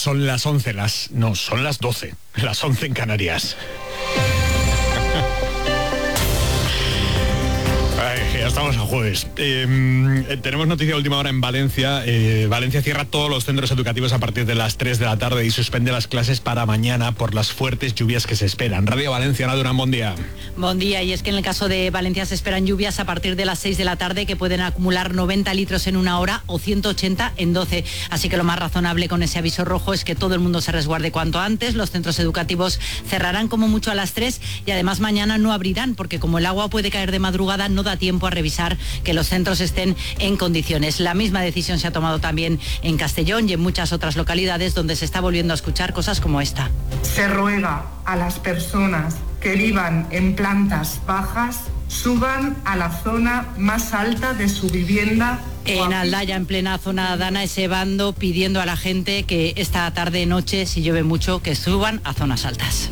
son las 11, son las 12, las 11 en Canarias. Ya estamos a jueves. Tenemos noticia de última hora en Valencia. Valencia cierra todos los centros educativos a partir de las 3 de la tarde y suspende las clases para mañana por las fuertes lluvias que se esperan. Radio Valencia, Ana Durán, buen día. Buen día, y es que en el caso de Valencia se esperan lluvias a partir de las 6 de la tarde que pueden acumular 90 litros en una hora o 180 en 12. Así que lo más razonable con ese aviso rojo es que todo el mundo se resguarde cuanto antes. Los centros educativos cerrarán como mucho a las 3 y además mañana no abrirán porque como el agua puede caer de madrugada no da tiempo a revisar que los centros estén en condiciones. La misma decisión se ha tomado también en Castellón y en muchas otras localidades donde se está volviendo a escuchar cosas como esta. Se ruega a las personas que vivan en plantas bajas suban a la zona más alta de su vivienda. En Aldaya, en plena zona dana, ese bando pidiendo a la gente que esta tarde-noche, si llueve mucho, que suban a zonas altas.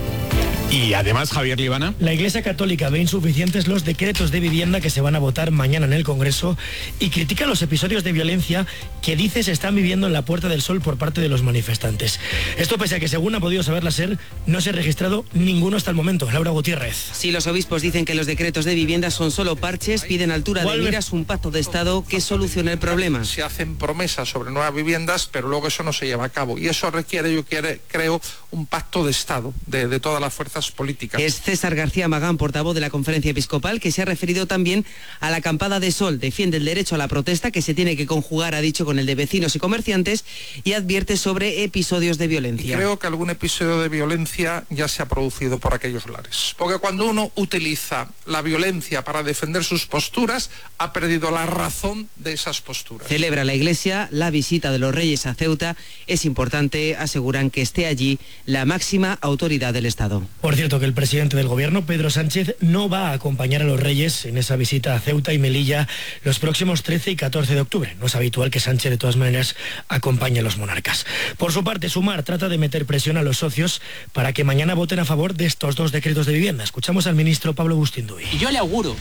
Y además, Javier Libana. La Iglesia Católica ve insuficientes los decretos de vivienda que se van a votar mañana en el Congreso y critica los episodios de violencia que dice se están viviendo en la Puerta del Sol por parte de los manifestantes. Esto pese a que, según ha podido saber la SER, no se ha registrado ninguno hasta el momento. Laura Gutiérrez. Sí, los obispos dicen que los decretos de vivienda son solo parches, piden altura de miras, un pacto de Estado que solucione el problema. Se hacen promesas sobre nuevas viviendas, pero luego eso no se lleva a cabo. Y eso requiere, creo, un pacto de Estado de todas las fuerzas políticas. Es César García Magán, portavoz de la Conferencia Episcopal, que se ha referido también a la acampada de Sol. Defiende el derecho a la protesta que se tiene que conjugar, ha dicho, con el de vecinos y comerciantes, y advierte sobre episodios de violencia. Y creo que algún episodio de violencia ya se ha producido por aquellos lares. Porque cuando uno utiliza la violencia para defender sus posturas, ha perdido la razón de esas posturas. Celebra la Iglesia la visita de los Reyes a Ceuta. Es importante, aseguran, que esté allí la máxima autoridad del Estado. Por cierto, que el presidente del Gobierno, Pedro Sánchez, no va a acompañar a los Reyes en esa visita a Ceuta y Melilla los próximos 13 y 14 de octubre. No es habitual que Sánchez, de todas maneras, acompañe a los monarcas. Por su parte, Sumar trata de meter presión a los socios para que mañana voten a favor de estos dos decretos de vivienda. Escuchamos al ministro Pablo Bustinduy. Y yo le auguro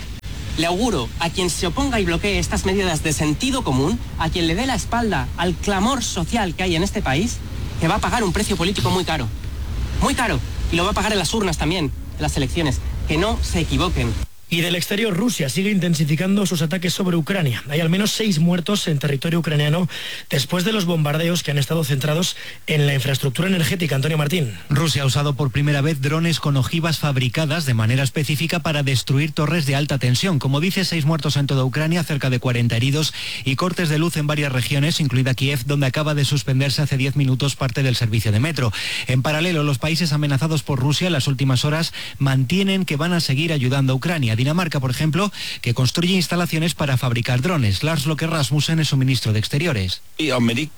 a quien se oponga y bloquee estas medidas de sentido común, a quien le dé la espalda al clamor social que hay en este país, que va a pagar un precio político muy caro. Muy caro. Y lo va a pagar en las urnas también, en las elecciones. Que no se equivoquen. Y del exterior, Rusia sigue intensificando sus ataques sobre Ucrania. Hay al menos 6 muertos en territorio ucraniano después de los bombardeos que han estado centrados en la infraestructura energética. Antonio Martín. Rusia ha usado por primera vez drones con ojivas fabricadas de manera específica para destruir torres de alta tensión. Como dice, 6 muertos en toda Ucrania, cerca de 40 heridos y cortes de luz en varias regiones, incluida Kiev, donde acaba de suspenderse hace 10 minutos parte del servicio de metro. En paralelo, los países amenazados por Rusia en las últimas horas mantienen que van a seguir ayudando a Ucrania. Dinamarca, por ejemplo, que construye instalaciones para fabricar drones. Lars Løkke Rasmussen es su ministro de Exteriores. Dice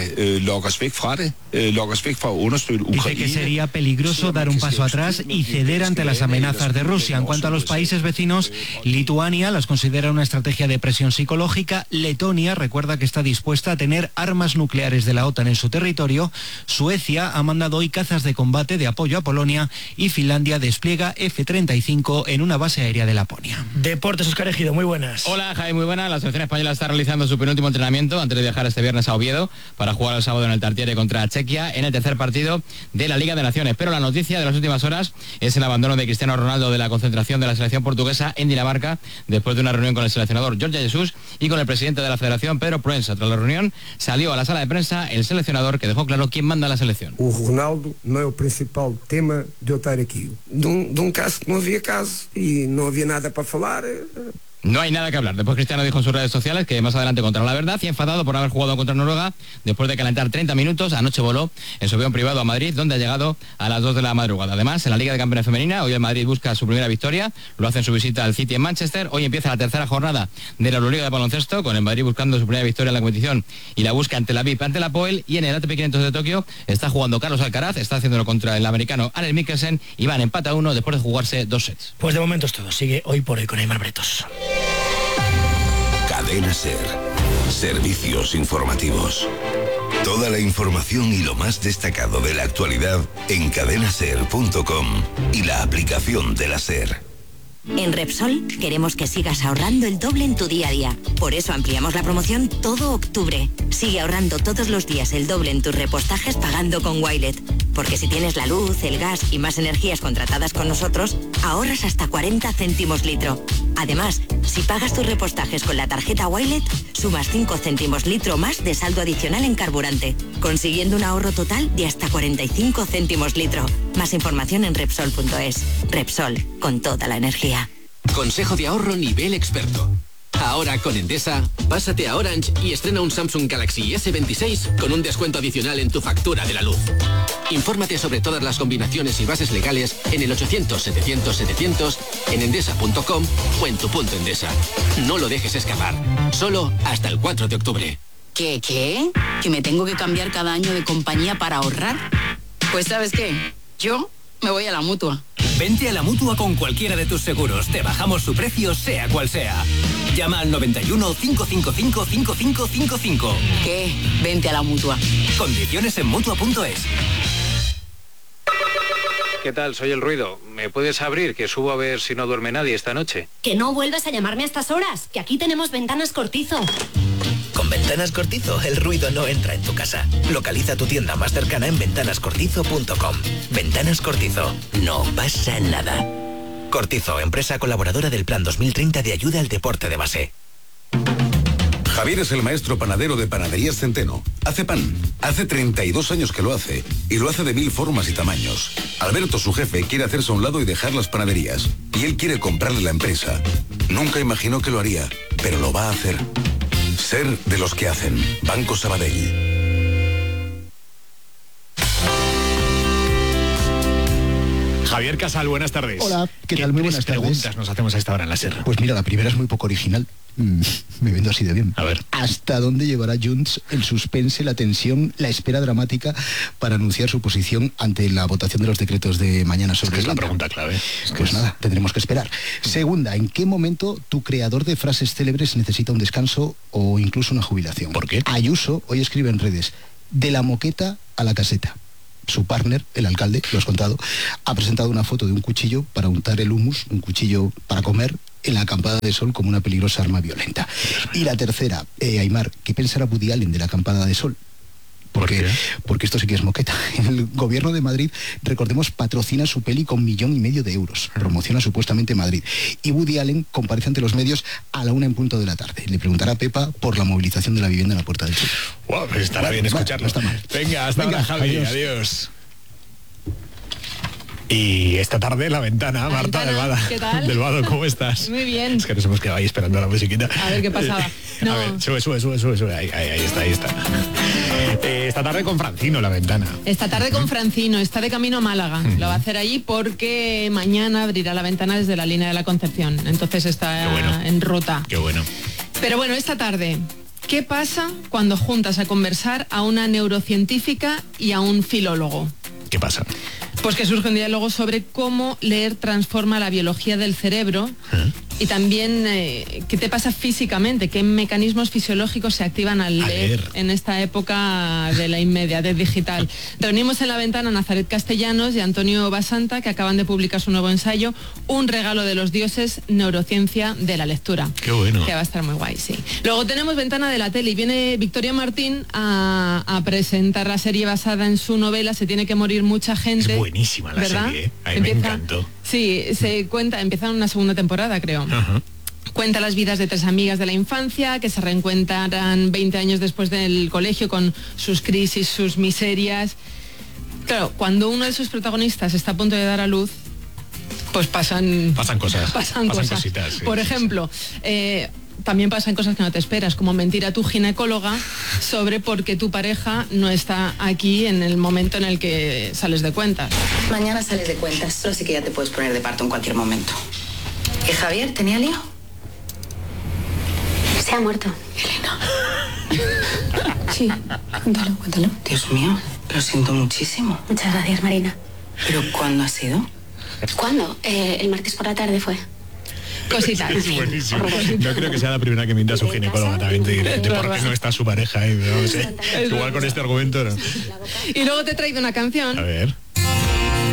que sería peligroso dar un paso atrás y ceder ante las amenazas de Rusia. En cuanto a los países vecinos, Lituania las considera una estrategia de presión psicológica. Letonia recuerda que está dispuesta a tener armas nucleares de la OTAN en su territorio. Suecia ha mandado hoy cazas de combate de apoyo a Polonia y Finlandia despliega F-35 en una base aérea de Laponia. Deportes, Óscar Ejido, muy buenas. Hola, Javi, muy buenas. La selección española está realizando su penúltimo entrenamiento antes de viajar este viernes a Oviedo para jugar el sábado en el Tartiere contra Chequia en el tercer partido de la Liga de Naciones. Pero la noticia de las últimas horas es el abandono de Cristiano Ronaldo de la concentración de la selección portuguesa en Dinamarca después de una reunión con el seleccionador Jorge Jesus y con el presidente de la federación, Pedro Proença. Tras la reunión salió a la sala de prensa el seleccionador, que dejó claro quién manda la selección. O Ronaldo no es el principal tema de eu estar aquí. De un caso que no había caso y no había nada para falar. No hay nada que hablar. Después Cristiano dijo en sus redes sociales que más adelante contará la verdad y enfadado por haber jugado contra Noruega después de calentar 30 minutos. Anoche voló en su avión privado a Madrid, donde ha llegado a las 2 de la madrugada. Además, en la Liga de Campeones Femenina, hoy el Madrid busca su primera victoria. Lo hace en su visita al City en Manchester. Hoy empieza la tercera jornada de la Euroliga de baloncesto, con el Madrid buscando su primera victoria en la competición y la busca ante la VIP, ante la Poel. Y en el ATP 500 de Tokio está jugando Carlos Alcaraz, está haciéndolo contra el americano Arel Mikkelsen y van empate a 1 después de jugarse 2 sets. Pues de momento es todo. Sigue Hoy por Hoy con Aimar Bretos. Cadena SER. Servicios informativos. Toda la información y lo más destacado de la actualidad en cadenaser.com y la aplicación de la SER. En Repsol queremos que sigas ahorrando el doble en tu día a día. Por eso ampliamos la promoción todo octubre. Sigue ahorrando todos los días el doble en tus repostajes pagando con Wilet. Porque si tienes la luz, el gas y más energías contratadas con nosotros, ahorras hasta 40 céntimos litro. Además, si pagas tus repostajes con la tarjeta Wilet, sumas 5 céntimos litro más de saldo adicional en carburante, consiguiendo un ahorro total de hasta 45 céntimos litro. Más información en Repsol.es. Repsol, con toda la energía. Consejo de ahorro nivel experto. Ahora con Endesa, pásate a Orange y estrena un Samsung Galaxy S26 con un descuento adicional en tu factura de la luz. Infórmate sobre todas las combinaciones y bases legales en el 800-700-700, en endesa.com o en tu punto Endesa. No lo dejes escapar. Solo hasta el 4 de octubre. ¿Qué? ¿Que me tengo que cambiar cada año de compañía para ahorrar? Pues ¿sabes qué? Yo me voy a la Mutua. Vente a la Mutua con cualquiera de tus seguros. Te bajamos su precio, sea cual sea. Llama al 91 555 5555. ¿Qué? Vente a la Mutua. Condiciones en Mutua.es. ¿Qué tal? Soy El Ruido. ¿Me puedes abrir? Que subo a ver si no duerme nadie esta noche. Que no vuelvas a llamarme a estas horas, que aquí tenemos Ventanas Cortizo. Con Ventanas Cortizo, el ruido no entra en tu casa. Localiza tu tienda más cercana en ventanascortizo.com. Ventanas Cortizo. No pasa nada. Cortizo, empresa colaboradora del Plan 2030 de ayuda al deporte de base. Javier es el maestro panadero de Panaderías Centeno. Hace pan. Hace 32 años que lo hace. Y lo hace de 1000 formas y tamaños. Alberto, su jefe, quiere hacerse a un lado y dejar las panaderías. Y él quiere comprarle la empresa. Nunca imaginó que lo haría, pero lo va a hacer. Ser de los que hacen. Banco Sabadell. Javier Casal, buenas tardes. Hola, ¿qué tal? Muy buenas tardes. Preguntas nos hacemos a esta hora en la SER. Pues mira, la primera es muy poco original. Me vendo así de bien. A ver. ¿Hasta dónde llevará Junts el suspense, la tensión, la espera dramática para anunciar su posición ante la votación de los decretos de mañana sobre es la pregunta clave. Pues nada, tendremos que esperar. Segunda, ¿en qué momento tu creador de frases célebres necesita un descanso o incluso una jubilación? ¿Por qué? Ayuso hoy escribe en redes: de la moqueta a la caseta. Su partner, el alcalde, lo has contado, ha presentado una foto de un cuchillo para untar el hummus, un cuchillo para comer, en la acampada de sol como una peligrosa arma violenta. Y la tercera, Aymar, ¿qué pensará Woody Allen de la acampada de sol? Porque esto sí que es moqueta. El gobierno de Madrid, recordemos, patrocina su peli con 1,5 millones de euros. Promociona supuestamente Madrid. Y Woody Allen comparece ante los medios a la 1:00 p.m. Le preguntará a Pepa por la movilización de la vivienda en la Puerta del Sol. Wow, pues estará bien escucharlo. No está mal. Venga, hasta ahora, Javi. Adiós. Y esta tarde La Ventana, Marta del Vado. ¿Qué tal? Del Vado, ¿cómo estás? Muy bien. Es que nos hemos quedado ahí esperando la musiquita. A ver qué pasaba. No. A ver, sube. Ahí está. Esta tarde con Francino, La Ventana. Esta tarde con Francino, está de camino a Málaga. Lo va a hacer allí porque mañana abrirá La Ventana desde la línea de la Concepción. Entonces está en ruta. Qué bueno. Pero bueno, esta tarde, ¿qué pasa cuando juntas a conversar a una neurocientífica y a un filólogo? ¿Qué pasa? Pues que surge un diálogo sobre cómo leer transforma la biología del cerebro y también qué te pasa físicamente, qué mecanismos fisiológicos se activan al leer en esta época de la inmediatez digital. Reunimos en La Ventana a Nazaret Castellanos y Antonio Basanta, que acaban de publicar su nuevo ensayo, Un regalo de los dioses, neurociencia de la lectura. Qué bueno. Que va a estar muy guay, sí. Luego tenemos Ventana de la Tele y viene Victoria Martín a presentar la serie basada en su novela Se tiene que morir mucha gente. Es buenísima la serie, a mí me encantó. Sí, empieza en una segunda temporada, creo. Ajá. Cuenta las vidas de 3 amigas de la infancia que se reencuentran 20 años después del colegio con sus crisis, sus miserias. Claro, cuando uno de sus protagonistas está a punto de dar a luz, pues pasan cosas. Pasan cositas. Sí, Por ejemplo, también pasan cosas que no te esperas, como mentir a tu ginecóloga sobre por qué tu pareja no está aquí en el momento en el que sales de cuentas. Mañana sales de cuentas, así que ya te puedes poner de parto en cualquier momento. ¿Que Javier tenía lío? Se ha muerto. Elena. Sí, cuéntalo. Dios mío, lo siento muchísimo. Muchas gracias, Marina. ¿Pero cuándo ha sido? ¿Cuándo? El martes por la tarde fue. Cositas. Es buenísimo. No creo que sea la primera que mienta a su ginecóloga también de por qué no está su pareja. No sé. Igual con este argumento no. Y luego te he traído una canción. A ver.